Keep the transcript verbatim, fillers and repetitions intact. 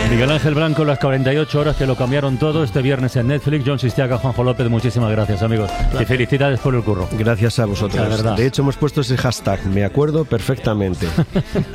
Miguel Ángel Blanco, las cuarenta y ocho horas que lo cambiaron todo este viernes en Netflix. Jon Sistiaga, Juanjo López, muchísimas gracias, amigos. Gracias. Y felicidades por el curro. Gracias a vosotros. De hecho, hemos puesto ese hashtag, me acuerdo perfectamente.